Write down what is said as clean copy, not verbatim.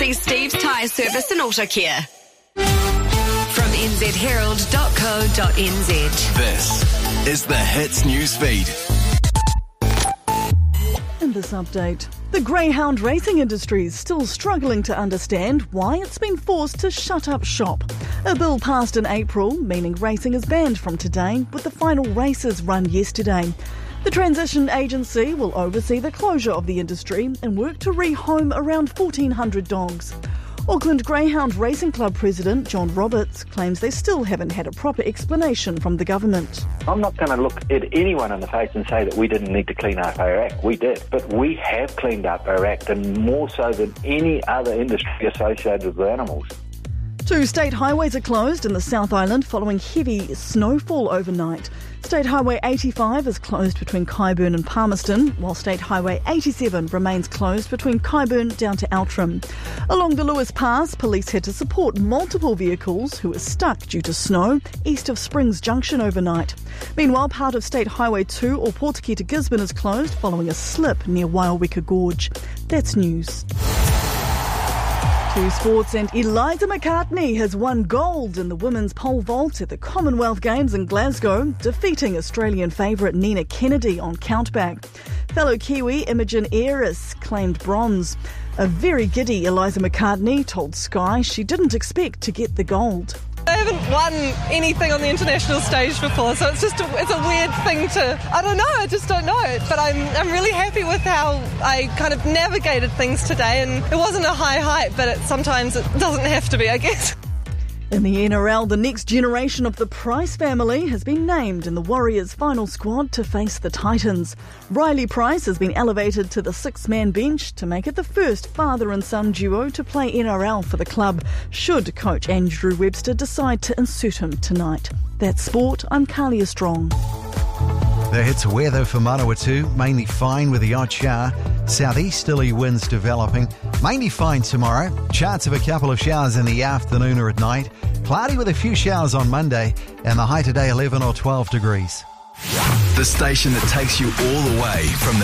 see Steve's Tyre Service and Auto Care. From nzherald.co.nz. This is the Hits News Feed. In this update, the greyhound racing industry is still struggling to understand why it's been forced to shut up shop. A bill passed in April, meaning racing is banned from today, with the final races run yesterday. The transition agency will oversee the closure of the industry and work to rehome around 1,400 dogs. Auckland Greyhound Racing Club President John Roberts claims they still haven't had a proper explanation from the government. I'm not going to look at anyone in the face and say that we didn't need to clean up our act. We did. But we have cleaned up our act, and more so than any other industry associated with animals. 2 state highways are closed in the South Island following heavy snowfall overnight. State Highway 85 is closed between Kyburn and Palmerston, while State Highway 87 remains closed between Kyburn down to Outram. Along the Lewis Pass, police had to support multiple vehicles who were stuck due to snow east of Springs Junction overnight. Meanwhile, part of State Highway 2 or Portakey to Gisborne is closed following a slip near Wailweka Gorge. That's news. To sports, and Eliza McCartney has won gold in the women's pole vault at the Commonwealth Games in Glasgow, defeating Australian favourite Nina Kennedy on countback. Fellow Kiwi Imogen Ayres claimed bronze. A very giddy Eliza McCartney told Sky she didn't expect to get the gold. I haven't won anything on the international stage before, so it's a weird thing I just don't know it. But I'm really happy with how I kind of navigated things today, and it wasn't a high height, but sometimes it doesn't have to be, I guess. In the NRL, the next generation of the Price family has been named in the Warriors' final squad to face the Titans. Riley Price has been elevated to the 6-man bench to make it the first father and son duo to play NRL for the club, should coach Andrew Webster decide to insert him tonight. That's sport. I'm Kalia Strong. The Hits weather for Manawatu, mainly fine with the odd shower. Southeasterly winds developing. Mainly fine tomorrow. Chance of a couple of showers in the afternoon or at night. Cloudy with a few showers on Monday. And the high today 11 or 12 degrees. The station that takes you all the way from